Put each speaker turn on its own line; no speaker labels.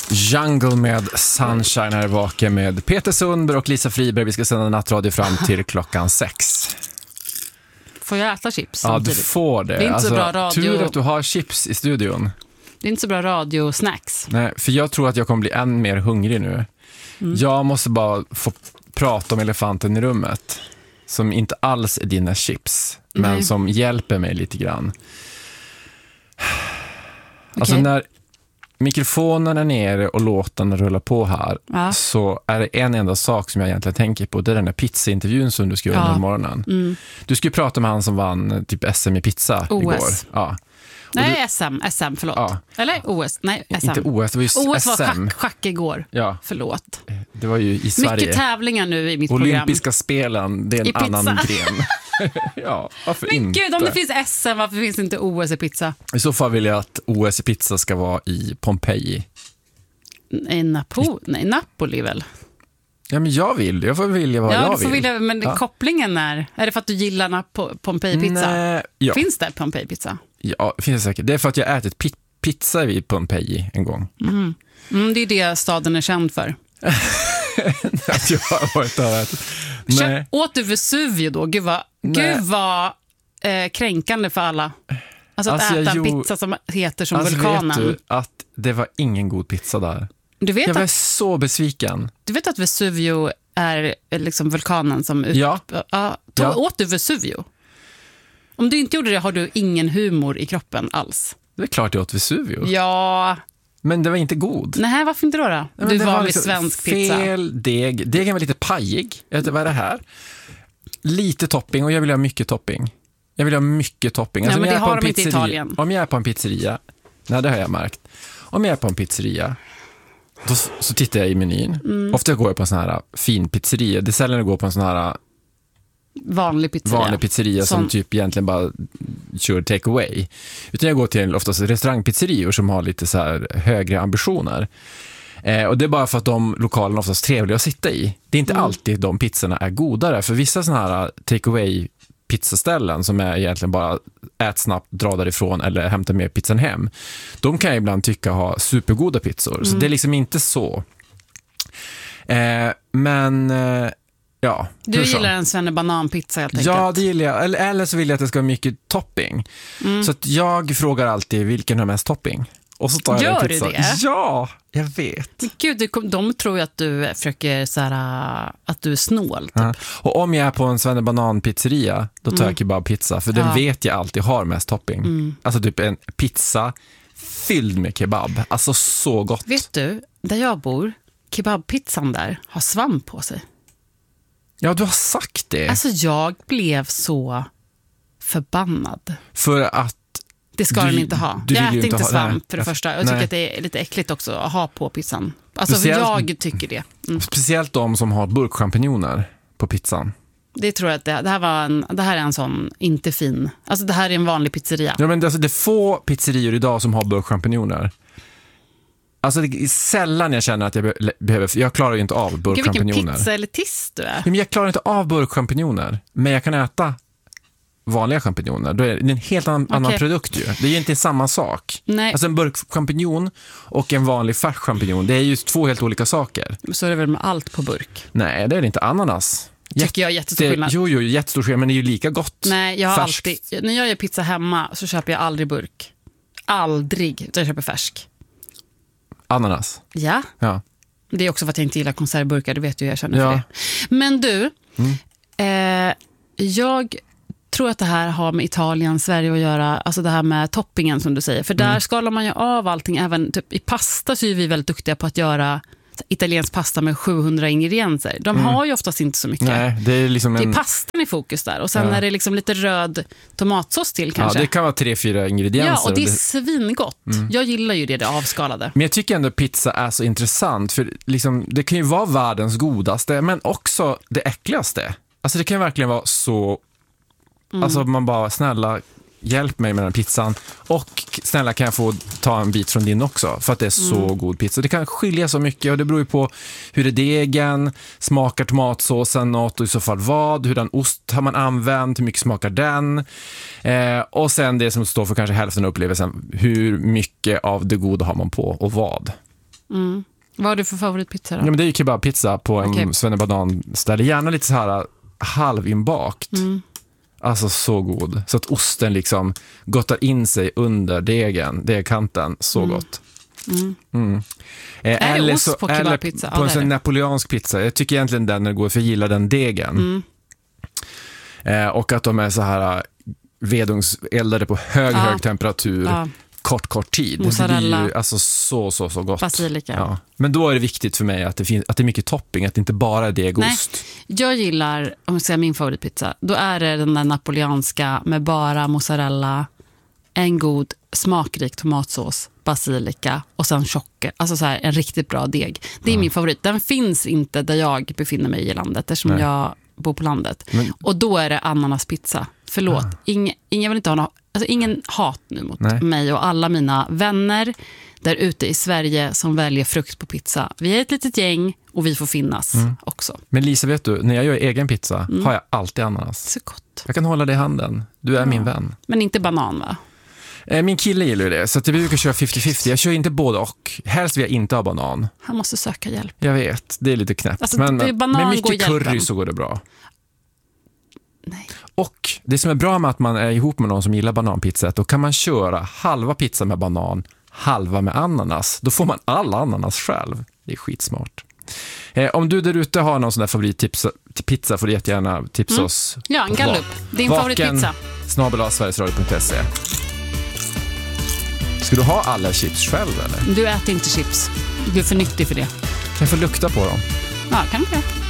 Jungle med Sunshine här vaken med Peter Sundberg och Lisa Friberg. Vi ska sända nattradio fram till klockan 6.
Får jag äta chips?
Ja, du får det.
Det är inte så bra radio.
Tur att du har chips i studion.
Det är inte så bra radio-snacks.
Nej, för jag tror att jag kommer bli än mer hungrig nu. Jag måste bara få prata om elefanten i rummet. Som inte alls är dina chips. Men som hjälper mig lite grann. Alltså när mikrofonen är nere och låten rullar på här, så är det en enda sak som jag egentligen tänker på. Det är den där pizzaintervjun som du ska göra under morgonen. Du skulle prata med han som vann typ SM i pizza
OS.
igår. Ja.
Nej, SM, förlåt.
Ja.
Eller OS, nej, SM.
Inte OS, det var ju
OS
SM.
var schack igår, förlåt.
Det var ju i Sverige.
Mycket tävlingar nu i mitt program.
Olympiska spelen, det är en annan gren. Ja, varför inte?
Men gud, om det finns SM, varför finns inte OS i pizza?
I så fall vill jag att OS i pizza ska vara i Pompeji.
Nej, Napoli väl?
Ja, men jag får vilja vad jag vill.
Men kopplingen är det för att du gillar Pompeji-pizza?
Nej, ja.
Finns det Pompeji-pizza?
Ja, det finns det säkert. Det är för att jag har ätit pizza vid Pompeji en gång.
Det är det staden är känd för.
Att jag har varit där och ätit. Nej.
Åt du Vesuvio då? Gud vad kränkande för alla. Alltså att äta en pizza som heter som vulkanen.
Vet du att det var ingen god pizza där? Jag var så besviken.
Du vet att Vesuvio är liksom vulkanen som åt du Vesuvio? Om du inte gjorde det har du ingen humor i kroppen alls.
Det är klart jag åt Vesuvio.
Ja.
Men det var inte god.
Nej, varför inte då? Du var med
liksom
svensk pizza.
Fel deg. Degen var lite pajig. Jag vet inte vad är det här. Lite topping och jag vill ha mycket topping. Alltså,
men det har de inte i Italien.
Om jag är på en pizzeria, nej det har jag märkt. Om jag är på en pizzeria, då, så tittar jag i menyn. Ofta går jag på en sån här fin pizzeria. Det är sällan jag går på en sån här vanlig pizzeria som typ egentligen bara kör take away. Utan jag går till oftast restaurangpizzerior som har lite så här högre ambitioner. Och det är bara för att de lokalerna oftast är trevliga att sitta i. Det är inte alltid de pizzorna är godare. För vissa såna här take away pizzaställen som är egentligen bara ät snabbt, dra därifrån eller hämta med pizzan hem. De kan jag ibland tycka ha supergoda pizzor. Så det är liksom inte så. Men ja.
Du gillar en svennebananpizza helt enkelt.
Ja, det gillar jag. Eller så vill jag att det ska ha mycket topping. Så att jag frågar alltid vilken har mest topping. Och så tar jag
Gör
pizza.
Du det?
Ja, jag vet.
Men gud, de tror ju att du försöker så här, att du är snål. Typ.
Ja. Och om jag är på en svennebananpizzeria, då tar jag kebabpizza. För den vet jag alltid har mest topping. Alltså typ en pizza fylld med kebab. Alltså så gott.
Vet du, där jag bor, kebabpizzan där har svamp på sig.
Ja, du har sagt det.
Alltså jag blev så förbannad.
För att
det ska den inte ha. Jag äter inte svamp för det första. Jag tycker att det är lite äckligt också att ha på pizzan. Alltså jag tycker det.
Speciellt de som har burkchampinjoner på pizzan.
Det tror jag att det här är en sån inte fin. Alltså det här är en vanlig pizzeria.
Ja, men alltså, det är få pizzerior idag som har burkchampinjoner. Alltså det är sällan jag känner att jag behöver. Jag klarar ju inte av burkchampinjoner.
Vilken pizzaelitist du är.
Men jag klarar inte av burkchampinjoner. Men jag kan äta vanliga champinjoner. Då är det en helt annan produkt ju. Det är ju inte samma sak.
Nej.
Alltså en burkchampinjon och en vanlig färsk champinjon, det är ju två helt olika saker.
Så är det väl med allt på burk?
Nej, det är det inte. Ananas.
Tycker jag är jättestor skillnad.
Jo, jättestor skillnad, men det är ju lika gott.
Nej, jag har alltid, när jag gör pizza hemma så köper jag aldrig burk. Aldrig, utan jag köper färsk.
Ananas?
Ja. Det är också för att jag inte gillar konservburkar, det vet ju jag känner för det. Men du, jag tror att det här har med Italien, Sverige att göra, alltså det här med toppingen som du säger. För där skalar man ju av allting, även typ i pasta så är vi väldigt duktiga på att göra italiensk pasta med 700 ingredienser. De har ju oftast inte så mycket.
Nej, det är liksom
det är pastan i fokus där. Och sen är det liksom lite röd tomatsås till kanske.
Ja, det kan vara 3-4 ingredienser.
Ja, och det är svingott. Jag gillar ju det avskalade.
Men jag tycker ändå pizza är så intressant. För liksom, det kan ju vara världens godaste, men också det äckligaste. Alltså det kan verkligen vara så. Alltså man bara, snälla, hjälp mig med den pizzan. Och snälla, kan jag få ta en bit från din också? För att det är så god pizza. Det kan skilja så mycket och det beror ju på hur är degen, smakar tomatsåsen något och i så fall vad, hur den ost har man använt, hur mycket smakar den. Och sen det som står för kanske hälften av upplevelsen, hur mycket av det goda har man på och vad.
Vad har du för favoritpizza då?
Ja, men det är ju kebabpizza på en svennebanan-ställe. Gärna lite så här halvinbakt. Alltså så god. Så att osten liksom gottar in sig under degkanten. Så gott.
Är det ost på kebabpizza?
På en sån napoleansk pizza. Jag tycker egentligen den är god, för jag gillar den degen. Och att de är så här vedugneldade på hög temperatur. Kort tid.
Mozzarella.
Det blir ju alltså så gott.
Basilika.
Ja. Men då är det viktigt för mig att det är mycket topping, att det inte bara är degost.
Nej, jag gillar, om jag säger min favoritpizza, då är det den där napoleanska med bara mozzarella, en god smakrik tomatsås, basilika och sen tjocke, alltså så här en riktigt bra deg. Det är min favorit. Den finns inte där jag befinner mig i landet, eftersom jag bor på landet. Och då är det ananaspizza. Förlåt, ingen vill inte ha ingen hat nu mot mig och alla mina vänner där ute i Sverige som väljer frukt på pizza. Vi är ett litet gäng och vi får finnas också.
Men Lisa, vet du, när jag gör egen pizza har jag alltid ananas.
Så gott.
Jag kan hålla det i handen. Du är min vän.
Men inte banan, va?
Min kille gillar ju det, så att vi brukar köra 50-50. Jag kör inte både och. Helst vill jag inte ha banan.
Han måste söka hjälp.
Jag vet, det är lite knäppt.
Alltså,
men med mycket curry
hjälpen.
så går det bra.
Nej.
Och det som är bra med att man är ihop med någon som gillar bananpizza, då kan man köra halva pizza med banan, halva med ananas. Då får man alla ananas själv. Det är skitsmart. Om du där ute har någon sån där favoritpizza får du jättegärna tipsa oss.
Ja, en gallup. Din favoritpizza.
@sverigesradio.se. Ska du ha alla chips själv eller?
Du äter inte chips. Du är för nyttig för det.
Kan jag få lukta på dem?
Ja, kan du det.